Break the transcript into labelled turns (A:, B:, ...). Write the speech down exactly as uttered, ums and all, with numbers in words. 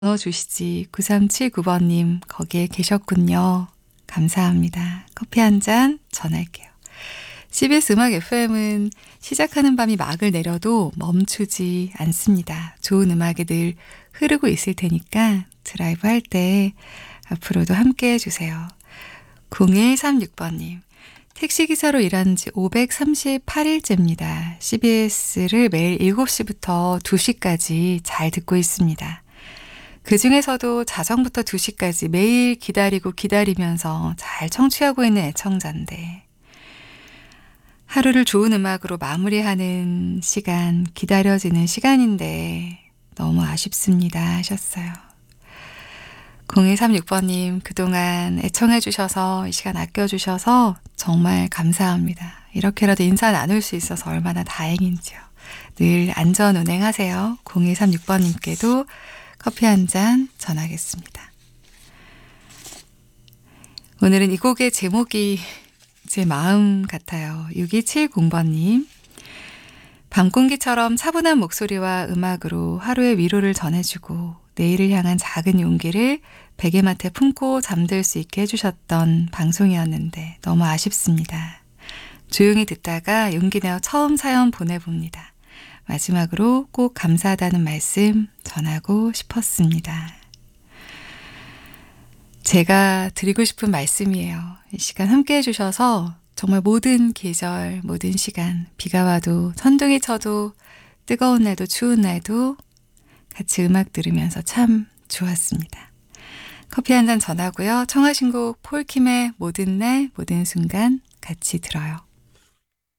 A: 넣어주시지. 구삼칠구 번님 거기에 계셨군요. 감사합니다. 커피 한 잔 전할게요. 씨비에스 음악 에프엠은 시작하는 밤이 막을 내려도 멈추지 않습니다. 좋은 음악이 늘 흐르고 있을 테니까 드라이브 할 때 앞으로도 함께 해주세요. 공일삼육 번님 택시기사로 일한 지 오백삼십팔 일째입니다. 씨비에스를 매일 일곱 시부터 두 시까지 잘 듣고 있습니다. 그 중에서도 자정부터 두 시까지 매일 기다리고 기다리면서 잘 청취하고 있는 애청자인데 하루를 좋은 음악으로 마무리하는 시간, 기다려지는 시간인데 너무 아쉽습니다 하셨어요. 공일삼육 번님 그동안 애청해 주셔서 이 시간 아껴주셔서 정말 감사합니다. 이렇게라도 인사 나눌 수 있어서 얼마나 다행인지요. 늘 안전 운행하세요. 공일삼육 번님께도 커피 한 잔 전하겠습니다. 오늘은 이 곡의 제목이 제 마음 같아요. 육이칠공 번님 밤공기처럼 차분한 목소리와 음악으로 하루의 위로를 전해주고 내일을 향한 작은 용기를 베개맡에 품고 잠들 수 있게 해주셨던 방송이었는데 너무 아쉽습니다. 조용히 듣다가 용기 내어 처음 사연 보내봅니다. 마지막으로 꼭 감사하다는 말씀 전하고 싶었습니다. 제가 드리고 싶은 말씀이에요. 이 시간 함께 해주셔서 정말 모든 계절, 모든 시간, 비가 와도 천둥이 쳐도 뜨거운 날도 추운 날도 같이 음악 들으면서 참 좋았습니다. 커피 한 잔 전하고요. 청하신 곡 폴킴의 모든 날, 모든 순간 같이 들어요.